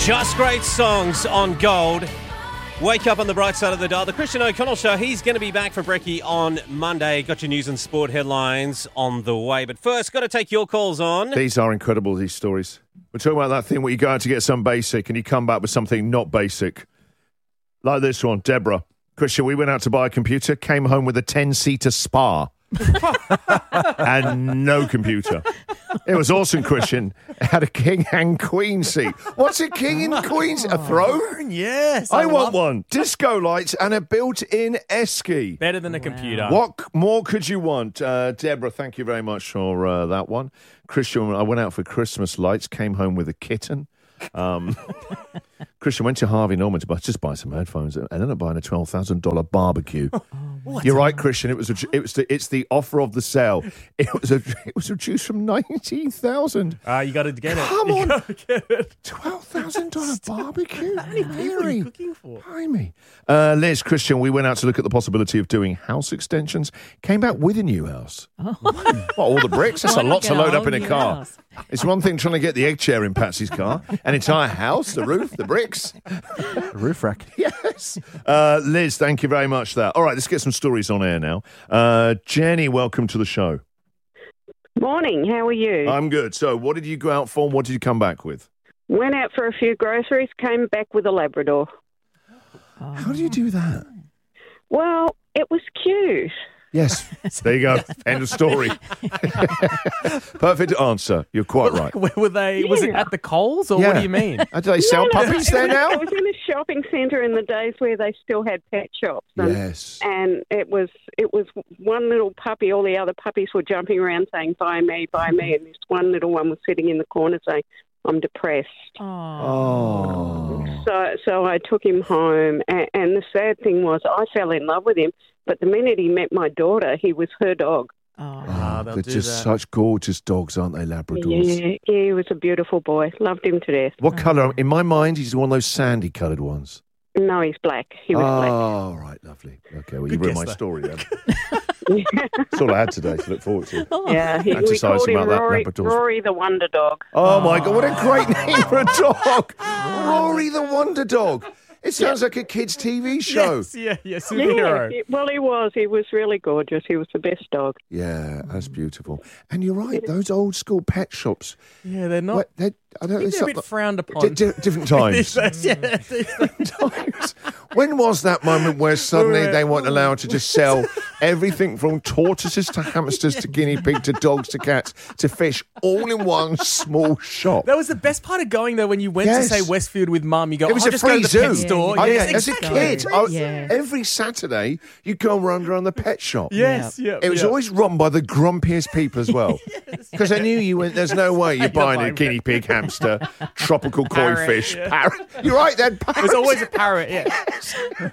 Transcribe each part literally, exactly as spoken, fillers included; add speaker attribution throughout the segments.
Speaker 1: Just great songs on Gold. Wake up on the bright side of the dial. The Christian O'Connell Show. He's going to be back for brekkie on Monday. Got your news and sport headlines on the way. But first, got to take your calls on.
Speaker 2: These are incredible, these stories. We're talking about that thing where you go out to get some basic and you come back with something not basic. Like this one, Deborah. Christian, we went out to buy a computer, came home with a ten-seater spa. And no computer. It was awesome, Christian. It had a king and queen seat. What's a king and queen seat? A throne?
Speaker 3: Yes.
Speaker 2: I,
Speaker 3: I
Speaker 2: want
Speaker 3: love-
Speaker 2: one. Disco lights and a built-in esky.
Speaker 3: Better than a computer.
Speaker 2: What more could you want? Uh, Deborah, thank you very much for uh, that one. Christian, I went out for Christmas lights, came home with a kitten. Um, Christian went to Harvey Norman to buy, just buy some headphones and ended up buying a twelve thousand dollars barbecue.
Speaker 3: What?
Speaker 2: You're right, Christian. It was a, it was the, it's the offer of the sale. It was a, it was reduced from nineteen thousand.
Speaker 3: Ah, you got to get it.
Speaker 2: Come
Speaker 3: You
Speaker 2: on.
Speaker 3: gotta get it.
Speaker 2: Twelve thousand dollar barbecue.
Speaker 3: How many people are you cooking for?
Speaker 2: Blimey. Uh, Liz, Christian, we went out to look at the possibility of doing house extensions. Came back with a new house. Oh. What, all the bricks? That's a lot to load up in a car. It's one thing trying to get the egg chair in Patsy's car. An entire house, the roof, the bricks.
Speaker 4: The roof rack.
Speaker 2: Yes. Uh, Liz, thank you very much for that. All right, let's get some stories on air now. Uh, Jenny, welcome to the show.
Speaker 5: Morning, how are you?
Speaker 2: I'm good. So what did you go out for and what did you come back with?
Speaker 5: Went out for a few groceries, came back with a Labrador.
Speaker 2: How do you do that?
Speaker 5: Well, it was cute.
Speaker 2: Yes. There you go. End of story. Perfect answer. You're quite right.
Speaker 3: Where were they? Was it
Speaker 5: Yeah.
Speaker 3: at the Coles or what do you mean?
Speaker 2: Uh, do they sell
Speaker 5: No, no,
Speaker 2: puppies
Speaker 5: it
Speaker 2: there
Speaker 5: was,
Speaker 2: now?
Speaker 5: It was in a shopping centre in the days where they still had pet shops. And,
Speaker 2: Yes.
Speaker 5: and it was it was one little puppy. All the other puppies were jumping around saying, buy me, buy me. And this one little one was sitting in the corner saying, I'm depressed.
Speaker 2: Oh.
Speaker 5: So, so I took him home, and, and the sad thing was I fell in love with him, but the minute he met my daughter, he was her dog.
Speaker 3: Ah, they'll
Speaker 2: They're
Speaker 3: do
Speaker 2: just
Speaker 3: that.
Speaker 2: such gorgeous dogs, aren't they, Labradors?
Speaker 5: Yeah, yeah, he was a beautiful boy. Loved him to death.
Speaker 2: What colour? In my mind, he's one of those sandy-coloured ones.
Speaker 5: No, he's black. He was
Speaker 2: oh, all right, lovely. Okay, well, you
Speaker 3: Good
Speaker 2: ruined my
Speaker 3: guess, though.
Speaker 2: story then.
Speaker 5: black.
Speaker 2: That's all I had today to look forward to.
Speaker 5: Yeah, he, we
Speaker 2: Fantasize
Speaker 5: called him
Speaker 2: about that
Speaker 5: Rory,
Speaker 2: Labradors.
Speaker 5: Rory the Wonder Dog.
Speaker 2: Oh, my God, what a great name for a dog. Rory the Wonder Dog. It sounds like a kid's T V show.
Speaker 3: Yes, yeah, yeah,
Speaker 5: Yeah,
Speaker 3: superhero.
Speaker 5: he- well, he was. He was really gorgeous. He was the best dog.
Speaker 2: Yeah, that's beautiful. And you're right, those old school pet shops.
Speaker 3: Yeah, they're not.
Speaker 2: What, they, I don't,
Speaker 3: They're
Speaker 2: it's
Speaker 3: a
Speaker 2: not-
Speaker 3: bit frowned upon.
Speaker 2: di- di- different times.
Speaker 3: These days, yeah.
Speaker 2: times. When was that moment where suddenly they weren't allowed to just sell everything from tortoises to hamsters to guinea pig to dogs to cats to fish all in one small shop?
Speaker 3: That was the best part of going, though, when you went
Speaker 2: Yes.
Speaker 3: to, say, Westfield with mum. You go,
Speaker 2: It was
Speaker 3: I'll
Speaker 2: a
Speaker 3: just go
Speaker 2: free
Speaker 3: to the
Speaker 2: zoo.
Speaker 3: pet store.
Speaker 2: Oh,
Speaker 3: Yes,
Speaker 2: yeah, as a
Speaker 3: exactly.
Speaker 2: kid, I,
Speaker 6: Yeah.
Speaker 2: every Saturday you'd go around around the pet shop.
Speaker 3: Yes, yeah.
Speaker 2: It was
Speaker 3: yeah.
Speaker 2: always run by the grumpiest people as well. Because I knew you went, there's no way you're buying a
Speaker 3: buying
Speaker 2: guinea pig, hamster, tropical koi
Speaker 3: Parrot,
Speaker 2: fish,
Speaker 3: yeah.
Speaker 2: parrot. You're right then, parrot.
Speaker 3: There's always a parrot, yeah.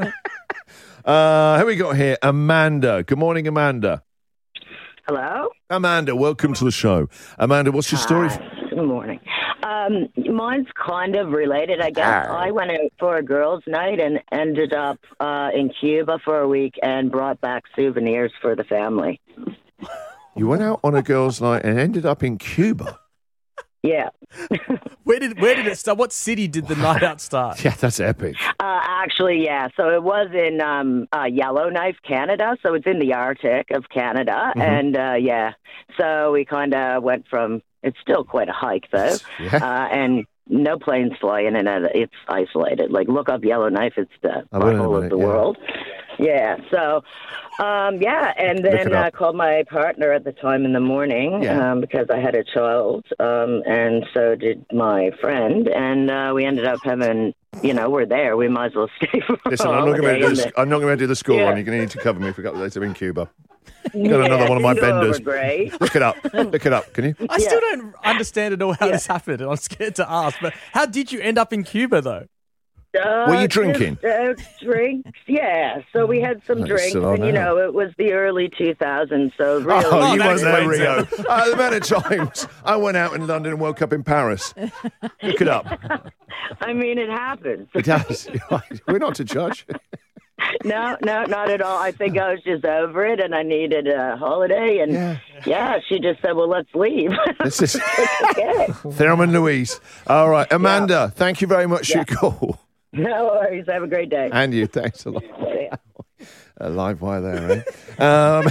Speaker 2: Uh, who we got here? Amanda. Good morning, Amanda.
Speaker 7: Hello?
Speaker 2: Amanda, welcome to the show. Amanda, what's your story?
Speaker 7: Hi. Good morning. Um, mine's kind of related, I guess. I went out for a girls' night and ended up uh, in Cuba for a week and brought back souvenirs for the family.
Speaker 2: You went out on a girls' night and ended up in Cuba.
Speaker 7: Yeah.
Speaker 3: Where did where did it start? What city did the night out start?
Speaker 2: Yeah, that's epic.
Speaker 7: Uh, actually, yeah. So it was in um, uh, Yellowknife, Canada. So it's in the Arctic of Canada.
Speaker 2: Mm-hmm.
Speaker 7: And, uh, yeah, so we kind of went from, it's still quite a hike, though.
Speaker 2: Yeah.
Speaker 7: Uh, and no planes fly in and out. It's isolated. Like, look up Yellowknife. It's the
Speaker 2: I will in a
Speaker 7: butthole of
Speaker 2: minute,
Speaker 7: the
Speaker 2: yeah.
Speaker 7: world. Yeah, so, um, yeah, and
Speaker 2: Look
Speaker 7: then
Speaker 2: it
Speaker 7: I
Speaker 2: up.
Speaker 7: uh, called my partner at the time in the morning
Speaker 2: Yeah.
Speaker 7: um, because I had a child, um, and so did my friend, and uh, we ended up having, you know, we're there. We might as well stay for
Speaker 2: Listen,
Speaker 7: a
Speaker 2: I'm not going
Speaker 7: holiday
Speaker 2: to do
Speaker 7: in
Speaker 2: this.
Speaker 7: the-
Speaker 2: I'm not going to do the score
Speaker 7: Yeah.
Speaker 2: run. You're going to need to cover me for a couple of days. I'm in Cuba. Got
Speaker 7: Yeah,
Speaker 2: another one of my
Speaker 7: things are
Speaker 2: benders.
Speaker 7: Great.
Speaker 2: Look it up. Look it up. Can you?
Speaker 3: I still don't understand at all how this happened. I'm scared to ask. But how did you end up in Cuba, though?
Speaker 7: Uh,
Speaker 2: Were you drinking?
Speaker 7: just, uh, drinks, yeah. So we had some
Speaker 2: Nice.
Speaker 7: drinks,
Speaker 2: Sit on
Speaker 7: and you
Speaker 2: now.
Speaker 7: know, it was the early two thousands, so really.
Speaker 2: Oh,
Speaker 3: Oh,
Speaker 2: you
Speaker 3: that
Speaker 2: weren't there,
Speaker 3: explains
Speaker 2: Rio.
Speaker 3: it.
Speaker 2: Uh, the amount of times I went out in London and woke up in Paris. Look it up.
Speaker 7: I mean, it happens.
Speaker 2: It does. We're not to judge.
Speaker 7: no, no, not at all. I think I was just over it and I needed a holiday. And
Speaker 2: Yeah.
Speaker 7: yeah, she just said, well, let's leave.
Speaker 2: This is
Speaker 7: Okay.
Speaker 2: Thelma and Louise. All right, Amanda, thank you very much
Speaker 7: Yeah.
Speaker 2: for your call.
Speaker 7: No worries. Have a great day.
Speaker 2: And you, thanks a lot.
Speaker 7: Yeah.
Speaker 2: A live wire there, eh?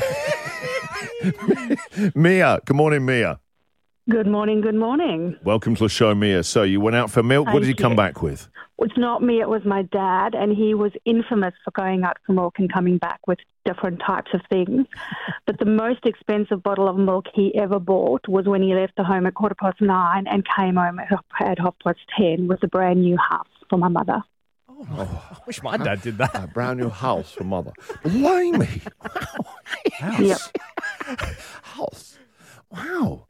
Speaker 2: Um, Mia, good morning, Mia.
Speaker 4: Good morning, good morning.
Speaker 2: Welcome to the show, Mia. So you went out for milk. What
Speaker 4: Thank
Speaker 2: did you come
Speaker 4: you.
Speaker 2: back with?
Speaker 4: It's not me, it was my dad, and he was infamous for going out for milk and coming back with different types of things. But the most expensive bottle of milk he ever bought was when he left the home at quarter past nine and came home at, at half past ten with a brand new house for my mother.
Speaker 3: Oh, I wish my dad did that.
Speaker 2: A brand new house for mother. Blimey. Wow. House.
Speaker 4: Yep.
Speaker 2: House. Wow.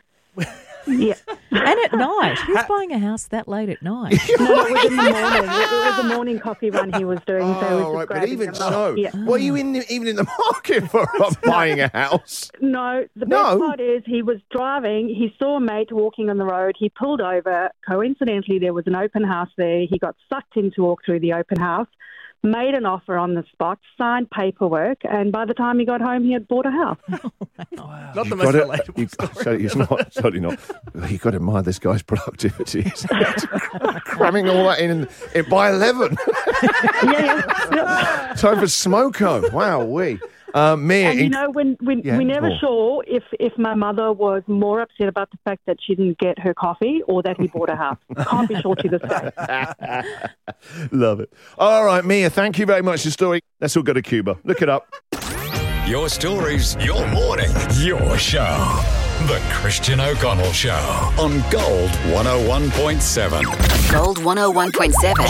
Speaker 4: Yeah.
Speaker 6: And at night. Who's buying a house that late at night?
Speaker 4: No, it was in the morning. It, it was a morning coffee run he was doing. so he was
Speaker 2: Oh,
Speaker 4: just
Speaker 2: right, but
Speaker 4: grabbing
Speaker 2: even
Speaker 4: them
Speaker 2: so,
Speaker 4: up. Yeah.
Speaker 2: were you in the, even in the market for buying a house?
Speaker 4: No, the
Speaker 2: No.
Speaker 4: best part is he was driving. He saw a mate walking on the road. He pulled over. Coincidentally, there was an open house there. He got sucked in to walk through the open house, made an offer on the spot, signed paperwork, and by the time he got home, he had bought a house.
Speaker 3: Not the
Speaker 2: You
Speaker 3: most
Speaker 2: got it-
Speaker 3: relatable
Speaker 2: you-
Speaker 3: story.
Speaker 2: so he's not, certainly not. You've got to admire this guy's productivity. He's cramming all that in, in by eleven.
Speaker 4: yeah, yeah. yeah.
Speaker 2: Time for smoko. Wow, we. Uh, Mia,
Speaker 4: And you
Speaker 2: in-
Speaker 4: know, when, when
Speaker 2: Yeah,
Speaker 4: we're never
Speaker 2: go on.
Speaker 4: sure if, if my mother was more upset about the fact that she didn't get her coffee or that he bought a house. Can't be sure to this day.
Speaker 2: love it. All right, Mia, thank you very much for your story. Let's all go to Cuba. Look it up.
Speaker 8: Your stories, your morning, your show. The Christian O'Connell Show on Gold one oh one point seven.
Speaker 9: Gold one oh one point seven.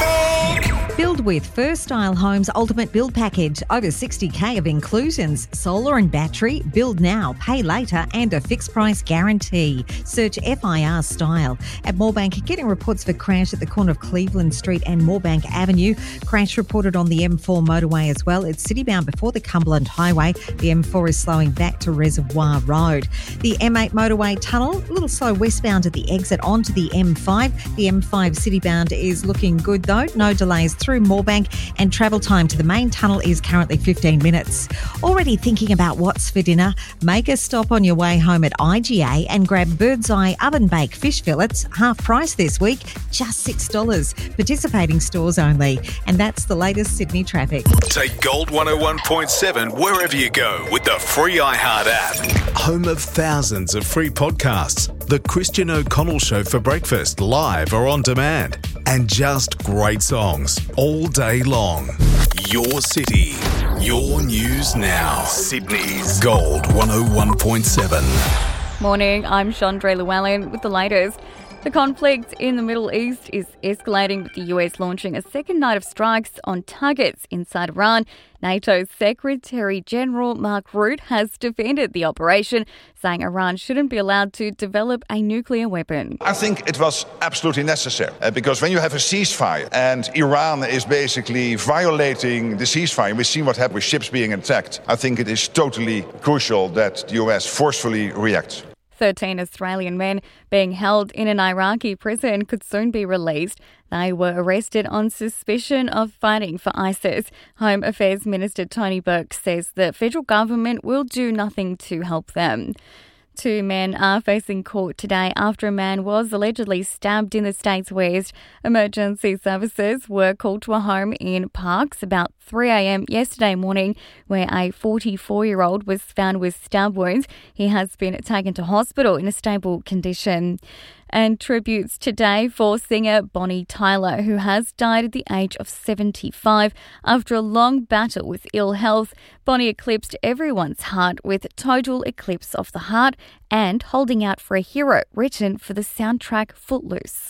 Speaker 6: Build with First Style Homes Ultimate Build Package. Over sixty K of inclusions. Solar and battery. Build now, pay later, and a fixed price guarantee. Search F I R Style. At Moorebank, getting reports for crash at the corner of Cleveland Street and Moorebank Avenue. Crash reported on the M four motorway as well. It's citybound before the Cumberland Highway. The M four is slowing back to Reservoir Road. The M eight motorway tunnel, a little slow westbound at the exit onto the M five. The M five citybound is looking good though. No delays through Moorebank, and travel time to the main tunnel is currently fifteen minutes. Already thinking about what's for dinner? Make a stop on your way home at I G A and grab Bird's Eye oven bake fish fillets, half price this week, just six dollars. Participating stores only. And that's the latest Sydney traffic.
Speaker 8: Take Gold one oh one point seven wherever you go with the free iHeart app. Home of thousands of free podcasts. The Christian O'Connell Show for breakfast, live or on demand. And just great songs all day long. Your city, your news now. Sydney's Gold one oh one point seven.
Speaker 10: Morning, I'm Chandra Llewellyn with the latest. The conflict in the Middle East is escalating, with the U S launching a second night of strikes on targets inside Iran. NATO's Secretary General Mark Rutte has defended the operation, saying Iran shouldn't be allowed to develop a nuclear weapon.
Speaker 11: I think it was absolutely necessary uh, because when you have a ceasefire and Iran is basically violating the ceasefire, we've seen what happened with ships being attacked. I think it is totally crucial that the U S forcefully reacts.
Speaker 10: thirteen Australian men being held in an Iraqi prison could soon be released. They were arrested on suspicion of fighting for ISIS. Home Affairs Minister Tony Burke says the federal government will do nothing to help them. Two men are facing court today after a man was allegedly stabbed in the state's west. Emergency services were called to a home in Parkes about three a.m. yesterday morning, where a forty-four-year-old was found with stab wounds. He has been taken to hospital in a stable condition. And tributes today for singer Bonnie Tyler, who has died at the age of seventy-five after a long battle with ill health. Bonnie eclipsed everyone's heart with Total Eclipse of the Heart and Holding Out for a Hero, written for the soundtrack Footloose.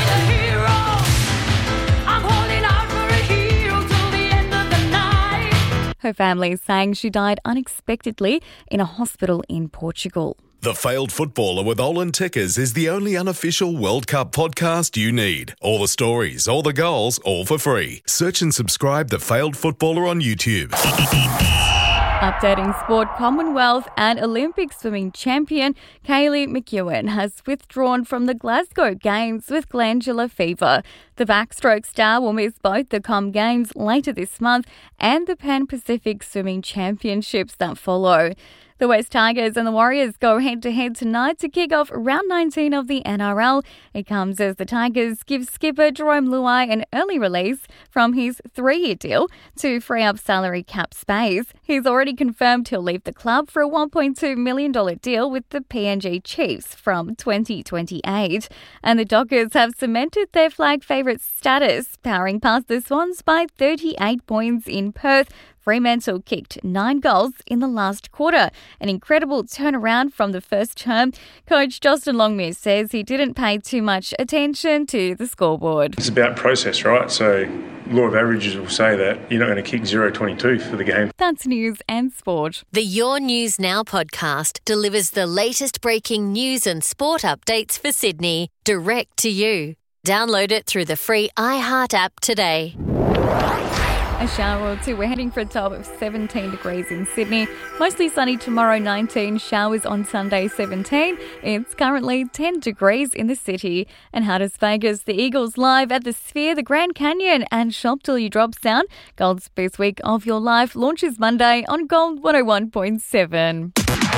Speaker 10: Her family is saying she died unexpectedly in a hospital in Portugal.
Speaker 8: The Failed Footballer with Olin Tickers is the only unofficial World Cup podcast you need. All the stories, all the goals, all for free. Search and subscribe The Failed Footballer on YouTube.
Speaker 10: Updating sport, Commonwealth and Olympic swimming champion Kaylee McEwen has withdrawn from the Glasgow Games with glandular fever. The backstroke star will miss both the Com Games later this month and the Pan Pacific Swimming Championships that follow. The West Tigers and the Warriors go head-to-head tonight to kick off round nineteen of the N R L. It comes as the Tigers give skipper Jerome Luai an early release from his three-year deal to free up salary cap space. He's already confirmed he'll leave the club for a one point two million dollars deal with the P N G Chiefs from twenty twenty-eight. And the Dockers have cemented their flag favourite status, powering past the Swans by thirty-eight points in Perth. Fremantle kicked nine goals in the last quarter. An incredible turnaround from the first term. Coach Justin Longmire says he didn't pay too much attention to the scoreboard.
Speaker 12: It's about process, right? So law of averages will say that you're not going to kick zero twenty-two for the game.
Speaker 10: That's news and sport.
Speaker 13: The Your News Now podcast delivers the latest breaking news and sport updates for Sydney direct to you. Download it through the free iHeart app today.
Speaker 10: A shower or two. We're heading for a top of seventeen degrees in Sydney. Mostly sunny tomorrow, nineteen. Showers on Sunday, seventeen. It's currently ten degrees in the city. And how does Vegas? The Eagles live at the Sphere, the Grand Canyon, and Shop Till You Drop Sound. Gold's Best Week of Your Life launches Monday on Gold one oh one point seven.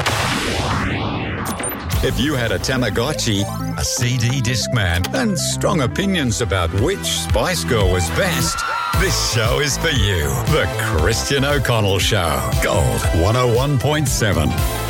Speaker 14: If you had a Tamagotchi, a C D Discman, and strong opinions about which Spice Girl was best, this show is for you. The Christian O'Connell Show. Gold one oh one point seven.